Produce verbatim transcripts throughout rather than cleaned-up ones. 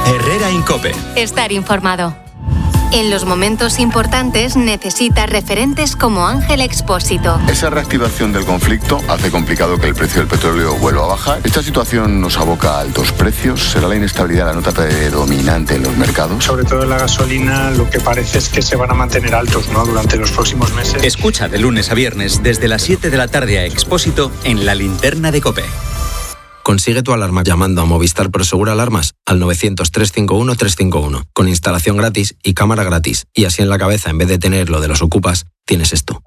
Herrera Incope. Estar informado. En los momentos importantes necesita referentes como Ángel Expósito. Esa reactivación del conflicto hace complicado que el precio del petróleo vuelva a bajar. Esta situación nos aboca a altos precios. ¿Será la inestabilidad la nota predominante en los mercados? Sobre todo en la gasolina, lo que parece es que se van a mantener altos, ¿no?, durante los próximos meses. Escucha de lunes a viernes desde las siete de la tarde a Expósito en La Linterna de COPE. Consigue tu alarma llamando a Movistar Prosegur Alarmas al novecientos, trescientos cincuenta y uno, trescientos cincuenta y uno, con instalación gratis y cámara gratis. Y así en la cabeza, en vez de tener lo de los ocupas, tienes esto.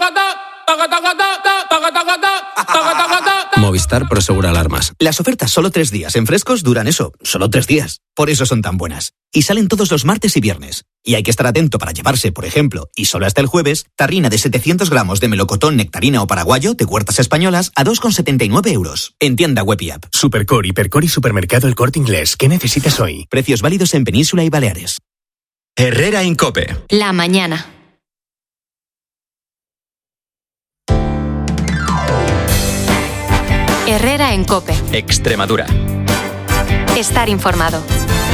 Movistar Prosegur Alarmas. Las ofertas solo tres días en Frescos duran eso, solo tres días. Por eso son tan buenas. Y salen todos los martes y viernes. Y hay que estar atento para llevarse, por ejemplo, y solo hasta el jueves, tarrina de setecientos gramos de melocotón, nectarina o paraguayo de Huertas Españolas a dos con setenta y nueve euros. En tienda web y app. Supercor, Hipercor y Supermercado El Corte Inglés. ¿Qué necesitas hoy? Precios válidos en Península y Baleares. Herrera Incope. La mañana. Herrera en COPE. Extremadura. Estar informado.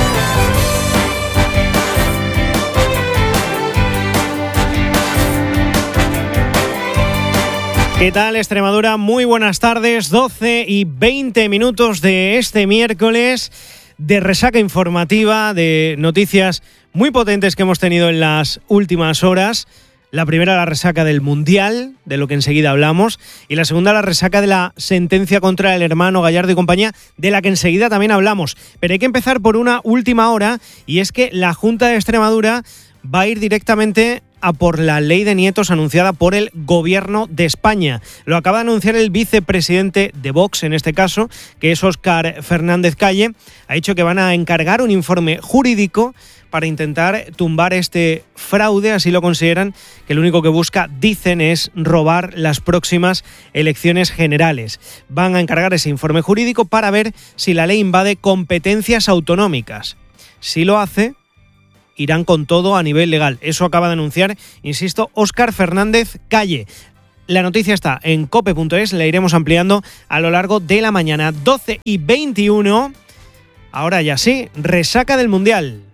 ¿Qué tal, Extremadura? Muy buenas tardes, doce y veinte minutos de este miércoles de resaca informativa, de noticias muy potentes que hemos tenido en las últimas horas. La primera, la resaca del Mundial, de lo que enseguida hablamos, y la segunda, la resaca de la sentencia contra el hermano Gallardo y compañía, de la que enseguida también hablamos. Pero hay que empezar por una última hora, y es que la Junta de Extremadura va a ir directamente a por la ley de nietos anunciada por el Gobierno de España. Lo acaba de anunciar el vicepresidente de Vox, en este caso, que es Óscar Fernández Calle. Ha dicho que van a encargar un informe jurídico para intentar tumbar este fraude. Así lo consideran, que lo único que busca, dicen, es robar las próximas elecciones generales. Van a encargar ese informe jurídico para ver si la ley invade competencias autonómicas. Si lo hace, irán con todo a nivel legal. Eso acaba de anunciar, insisto, Óscar Fernández Calle. La noticia está en cope punto es, la iremos ampliando a lo largo de la mañana. doce y veintiuno, ahora ya sí, resaca del Mundial.